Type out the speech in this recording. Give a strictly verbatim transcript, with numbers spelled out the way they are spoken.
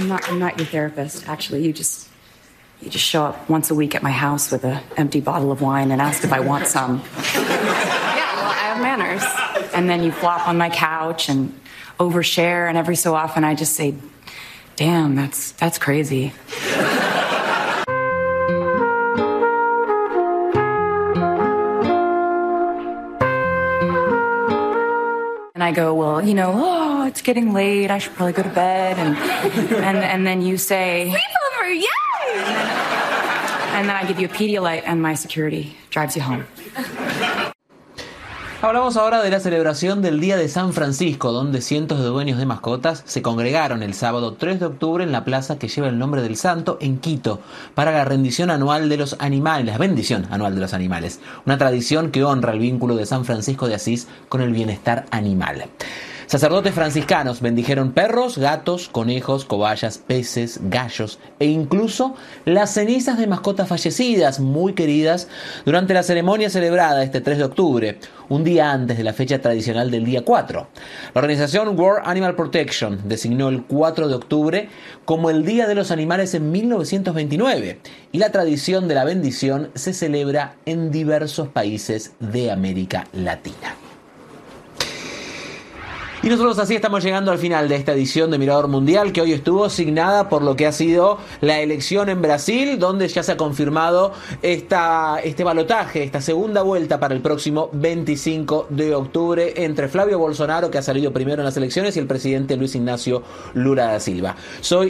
I'm not, I'm not your therapist, actually. You just, you just show up once a week at my house with an empty bottle of wine and ask if I want some. Yeah, well, I have manners. And then you flop on my couch and overshare, and every so often I just say, damn, that's, that's crazy. And I go, well, you know, oh, it's getting late. I should probably go to bed. And and, and then you say, sleepover, yay! And then, and then I give you a Pedialyte and my security drives you home. Hablamos ahora de la celebración del Día de San Francisco, donde cientos de dueños de mascotas se congregaron el sábado tres de octubre en la plaza que lleva el nombre del santo en Quito para la rendición anual de los animales, la bendición anual de los animales, una tradición que honra el vínculo de San Francisco de Asís con el bienestar animal. Sacerdotes franciscanos bendijeron perros, gatos, conejos, cobayas, peces, gallos e incluso las cenizas de mascotas fallecidas muy queridas durante la ceremonia celebrada este tres de octubre, un día antes de la fecha tradicional del día cuatro. La organización World Animal Protection designó el cuatro de octubre como el Día de los Animales en mil novecientos veintinueve y la tradición de la bendición se celebra en diversos países de América Latina. Y nosotros así estamos llegando al final de esta edición de Mirador Mundial, que hoy estuvo signada por lo que ha sido la elección en Brasil, donde ya se ha confirmado esta, este balotaje, esta segunda vuelta para el próximo veinticinco de octubre entre Flavio Bolsonaro, que ha salido primero en las elecciones, y el presidente Luis Ignacio Lula da Silva. Soy